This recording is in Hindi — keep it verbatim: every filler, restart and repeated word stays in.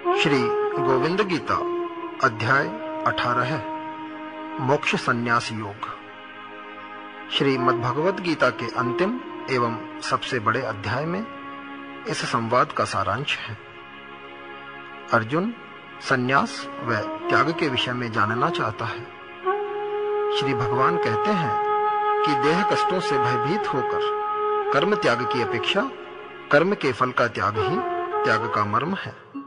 श्री गोविंद गीता अध्याय अठारह मोक्ष संन्यास योग। श्री मद्भगवत गीता के अंतिम एवं सबसे बड़े अध्याय में इस संवाद का सारांश है। अर्जुन संन्यास व त्याग के विषय में जानना चाहता है। श्री भगवान कहते हैं कि देह कष्टों से भयभीत होकर कर्म त्याग की अपेक्षा कर्म के फल का त्याग ही त्याग का मर्म है।